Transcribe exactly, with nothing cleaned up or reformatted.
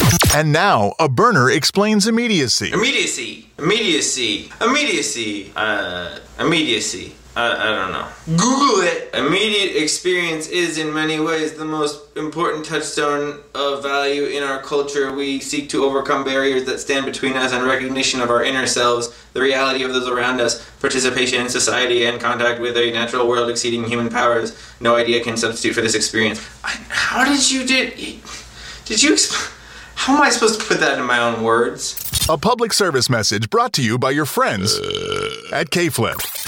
And now, a burner explains immediacy. Immediacy. Immediacy. Immediacy. Uh, immediacy. Uh, I don't know. Google it. Immediate experience is in many ways the most important touchstone of value in our culture. We seek to overcome barriers that stand between us and recognition of our inner selves, the reality of those around us, participation in society, and contact with a natural world exceeding human powers. No idea can substitute for this experience. I, how did you did? Did you? Exp- how am I supposed to put that in my own words? A public service message brought to you by your friends at K-Flip.